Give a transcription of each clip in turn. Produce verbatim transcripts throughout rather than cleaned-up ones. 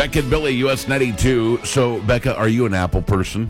Becca and Billy, U S ninety-two. So, Becca, are you an Apple person?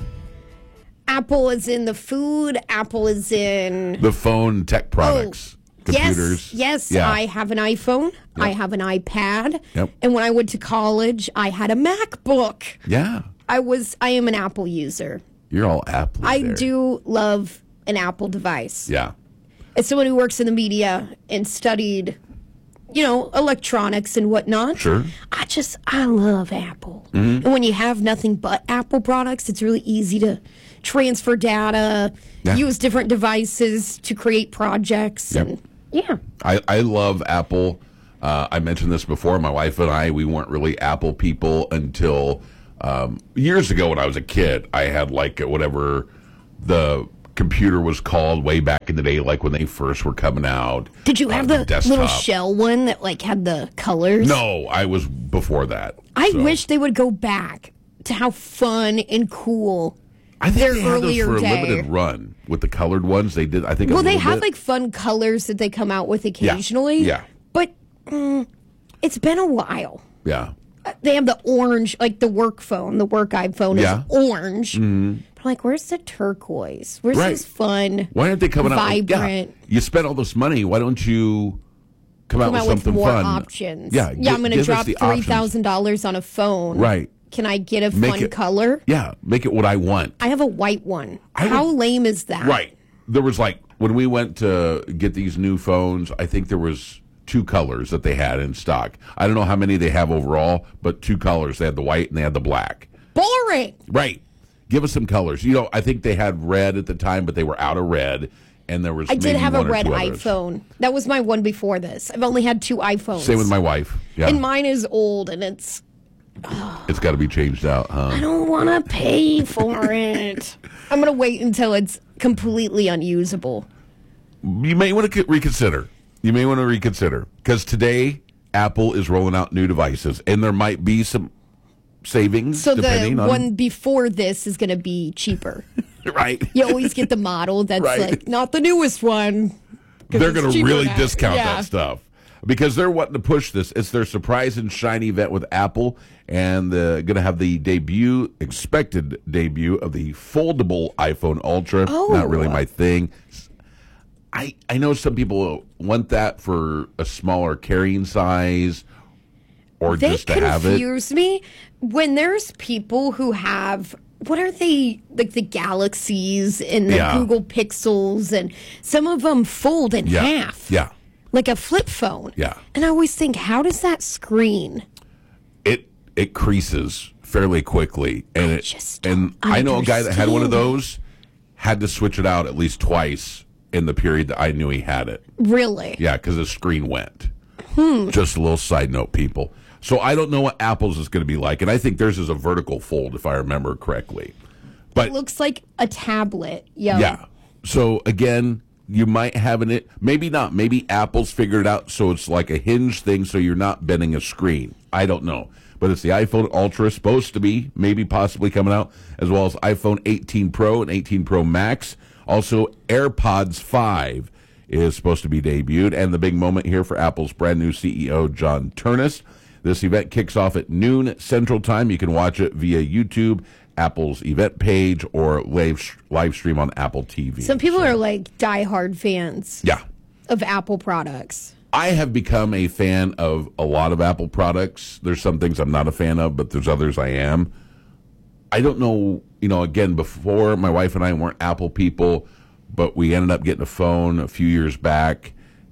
Apple is in the food. Apple is in the phone tech products, oh, computers. Yes, yes. Yeah. I have an iPhone. Yep. I have an iPad. Yep. And when I went to college, I had a MacBook. Yeah. I was. I am an Apple user. You're all Apple. I there. do love an Apple device. Yeah. As someone who works in the media and studied, you know, electronics and whatnot. Sure. I just, I love Apple. Mm-hmm. And when you have nothing but Apple products, it's really easy to transfer data, yeah. use different devices to create projects. Yep. And yeah. I, I love Apple. Uh, I mentioned this before. My wife and I, we weren't really Apple people until um, years ago when I was a kid. I had like whatever the computer was called way back in the day, like when they first were coming out. Did you have uh, the, the little shell one that like had the colors? No, I was before that. I so. wish they would go back to how fun and cool I think their they had earlier those for day. a limited run with the colored ones. They did, I think. A well, they have bit. like fun colors that they come out with occasionally. Yeah. yeah. But mm, it's been a while. Yeah. They have the orange, like the work phone. The work iPhone yeah. is orange. Mm-hmm. But like, where's the turquoise? Where's right. this fun? Why aren't they coming vibrant, out? With, yeah, you spent all this money. Why don't you come, come out with out something with more fun? options? Yeah, yeah. I'm going to drop three thousand dollars on a phone. Right. Can I get a make fun it, color? Yeah, make it what I want. I have a white one. I How would, lame is that? Right. There was like when we went to get these new phones. I think there was two colors that they had in stock. I don't know how many they have overall, but two colors. They had the white and they had the black. Boring. Right. Give us some colors. You know, I think they had red at the time, but they were out of red, and there was. I did have a red others. iPhone. That was my one before this. I've only had two iPhones. Same with my wife. Yeah. And mine is old, and it's. Oh. It's got to be changed out, huh? I don't want to pay for it. I'm going to wait until it's completely unusable. You may want to reconsider. You may want to reconsider. Because today, Apple is rolling out new devices, and there might be some savings. So the depending on... one before this is going to be cheaper. Right. You always get the model that's right. like, not the newest one. They're going to really now. discount yeah. that stuff. Because they're wanting to push this. It's their surprise and shiny event with Apple, and they're going to have the debut, expected debut of the foldable iPhone Ultra. Oh. Not really my thing. I I know some people want that for a smaller carrying size, or they just to have it. They confuse me when there's people who have. What are they, like the Galaxies and the yeah. Google Pixels, and some of them fold in yeah. half. Yeah. Like a flip phone. Yeah. And I always think, how does that screen? It it creases fairly quickly. And I it just and I know a guy that had one of those, had to switch it out at least twice in the period that I knew he had it. Really? Yeah, because the screen went. Hmm. Just a little side note, people. So I don't know what Apple's is going to be like, and I think theirs is a vertical fold, if I remember correctly. But it looks like a tablet. Yo. Yeah. So again, you might have an it, maybe not. Maybe Apple's figured it out so it's like a hinge thing, so you're not bending a screen. I don't know, but it's the iPhone Ultra supposed to be, maybe possibly coming out, as well as iPhone eighteen Pro and eighteen Pro Max. Also, AirPods five is supposed to be debuted, and the big moment here for Apple's brand new C E O, John Ternus. This event kicks off at noon Central Time. You can watch it via YouTube, Apple's event page, or live, live stream on Apple T V. Some people so. are like diehard fans yeah. of Apple products. I have become a fan of a lot of Apple products. There's some things I'm not a fan of, but there's others I am. I don't know, you know, again, before my wife and I weren't Apple people, but we ended up getting a phone a few years back,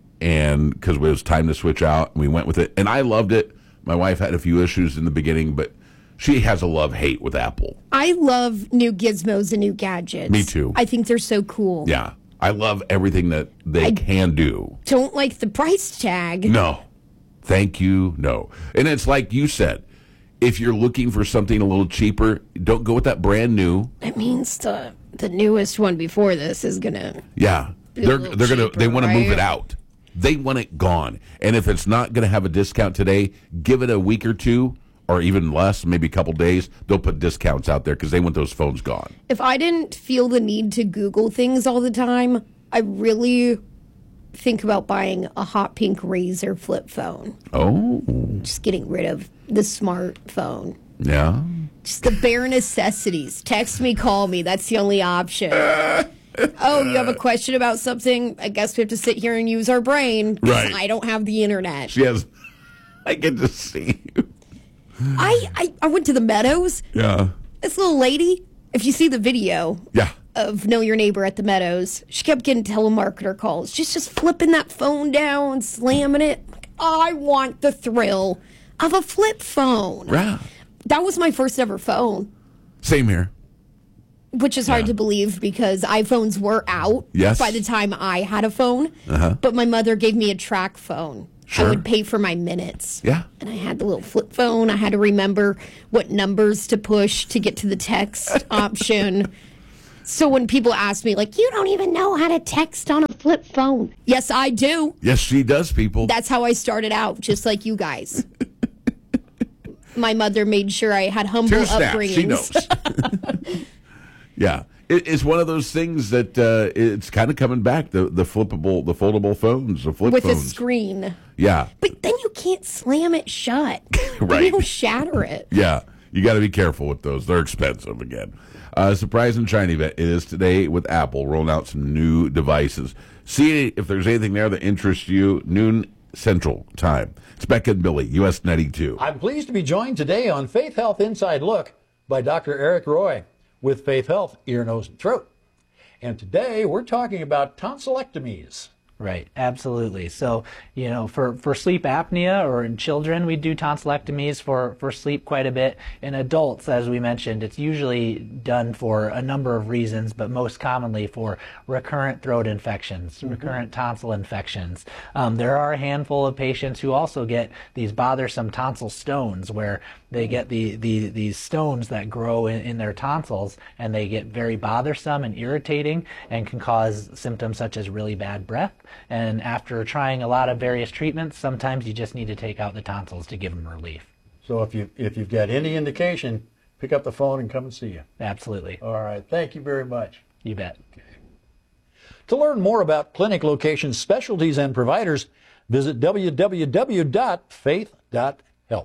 and because it was time to switch out, and we went with it, and I loved it. My wife had a few issues in the beginning, but she has a love-hate with Apple. I love new gizmos and new gadgets. Me too. I think they're so cool. Yeah. I love everything that they I can do. Don't like the price tag. No. Thank you. No. And it's like you said, if you're looking for something a little cheaper, don't go with that brand new. That means the the newest one before this is going to Yeah. They're they're going to they want to move it out. They want it gone. And if it's not going to have a discount today, give it a week or two, or even less, maybe a couple days. They'll put discounts out there because they want those phones gone. If I didn't feel the need to Google things all the time, I really think about buying a hot pink Razr flip phone. Oh. just getting rid of the smartphone. Yeah. Just the bare necessities. Text me, call me. That's the only option. Oh, you have a question about something? I guess we have to sit here and use our brain. Right. I don't have the internet. She has. I get to see you. I, I, I went to the Meadows. Yeah. This little lady, if you see the video Yeah. of Know Your Neighbor at the Meadows, she kept getting telemarketer calls. She's just flipping that phone down, slamming it. I want the thrill of a flip phone. Yeah. That was my first ever phone. Same here. Which is hard Yeah. to believe because iPhones were out Yes. by the time I had a phone. Uh-huh. But my mother gave me a track phone. Sure. I would pay for my minutes. Yeah. And I had the little flip phone. I had to remember what numbers to push to get to the text option. So when people ask me, like, you don't even know how to text on a flip phone. Yes, I do. Yes, she does, people. That's how I started out, just like you guys. My mother made sure I had humble Two snaps. upbringings. She knows. Yeah. It, it's one of those things that uh, it's kind of coming back, the, the flippable, the foldable phones, the flip With phones. a screen. Yeah. But then you can't slam it shut. Right. You don't shatter it. Yeah. You got to be careful with those. They're expensive again. Uh, surprise and shiny event. It is today with Apple rolling out some new devices. See if there's anything there that interests you. Noon Central Time. It's Becca and Billy, U S ninety-two. I'm pleased to be joined today on Faith Health Inside Look by Doctor Eric Roy with Faith Health Ear, Nose, and Throat. And today we're talking about tonsillectomies. Right, absolutely. So, you know, for, for sleep apnea or in children, we do tonsillectomies for, for sleep quite a bit. In adults, as we mentioned, it's usually done for a number of reasons, but most commonly for recurrent throat infections, mm-hmm. recurrent tonsil infections. Um, there are a handful of patients who also get these bothersome tonsil stones where they get the, the these stones that grow in, in their tonsils, and they get very bothersome and irritating and can cause symptoms such as really bad breath. And after trying a lot of various treatments, sometimes you just need to take out the tonsils to give them relief. So if you if you've got any indication, pick up the phone and come and see you. Absolutely. All right. Thank you very much. You bet. Okay. To learn more about clinic locations, specialties, and providers, visit w w w dot faith dot health.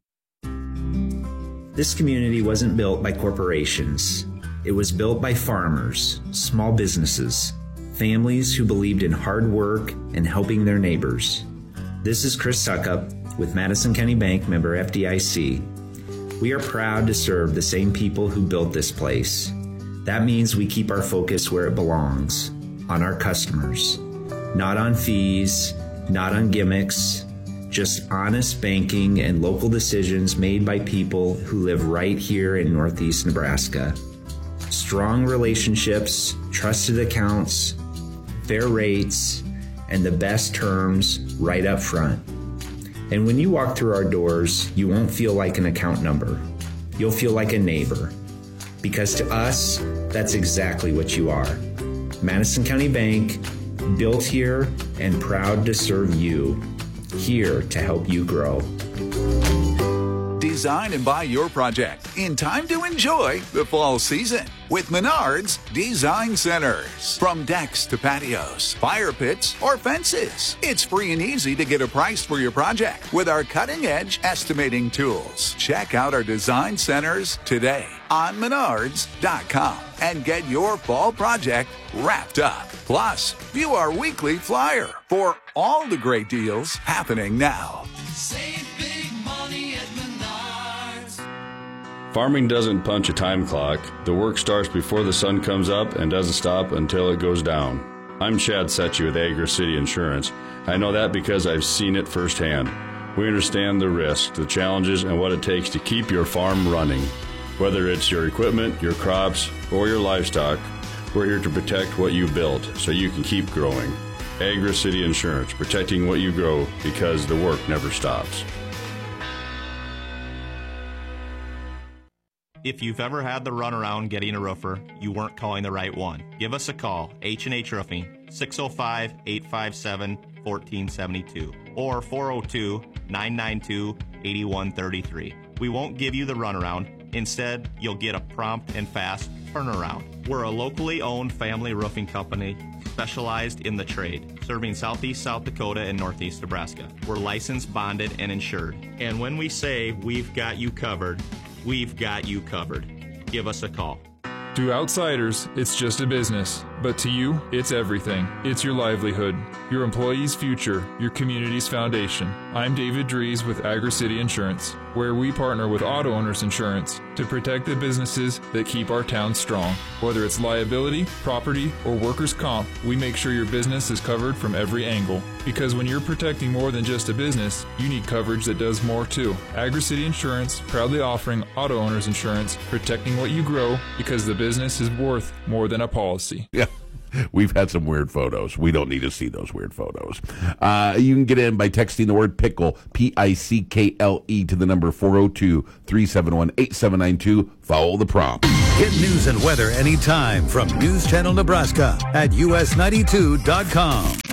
This community wasn't built by corporations. It was built by farmers, small businesses, families who believed in hard work and helping their neighbors. This is Chris Suckup with Madison County Bank, member F D I C. We are proud to serve the same people who built this place. That means we keep our focus where it belongs, on our customers. Not on fees, not on gimmicks, just honest banking and local decisions made by people who live right here in Northeast Nebraska. Strong relationships, trusted accounts, fair rates, and the best terms right up front. And when you walk through our doors, you won't feel like an account number. You'll feel like a neighbor. Because to us, that's exactly what you are. Madison County Bank, built here and proud to serve you. Here to help you grow. Design and buy your project in time to enjoy the fall season with Menards Design Centers. From decks to patios, fire pits, or fences, it's free and easy to get a price for your project with our cutting-edge estimating tools. Check out our design centers today on menards dot com and get your fall project wrapped up. Plus, view our weekly flyer for all the great deals happening now. Save big money at Menards. Farming doesn't punch a time clock. The work starts before the sun comes up and doesn't stop until it goes down. I'm Chad Setchy with Agri City Insurance. I know that because I've seen it firsthand. We understand the risks, the challenges, and what it takes to keep your farm running. Whether it's your equipment, your crops, or your livestock, we're here to protect what you built so you can keep growing. Agri City Insurance, protecting what you grow because the work never stops. If you've ever had the runaround getting a roofer, you weren't calling the right one. Give us a call, H and H Roofing, six oh five, eight five seven, one four seven two or four oh two, nine nine two, eight one three three. We won't give you the runaround. Instead, you'll get a prompt and fast turnaround. We're a locally owned family roofing company specialized in the trade, serving southeast South Dakota and northeast Nebraska. We're licensed, bonded, and insured. And when we say we've got you covered, we've got you covered. Give us a call. To outsiders, it's just a business, but to you, it's everything. It's your livelihood, your employees' future, your community's foundation. I'm David Dries with Agri-City Insurance, where we partner with Auto Owners Insurance to protect the businesses that keep our town strong. Whether it's liability, property, or workers' comp, we make sure your business is covered from every angle. Because when you're protecting more than just a business, you need coverage that does more too. Agri-City Insurance, proudly offering Auto Owners Insurance, protecting what you grow because the business is worth more than a policy. Yeah. We've had some weird photos. We don't need to see those weird photos. Uh, you can get in by texting the word pickle, P I C K L E, to the number four oh two, three seven one, eight seven nine two. Follow the prompt. Get news and weather anytime from News Channel Nebraska at U S ninety-two dot com.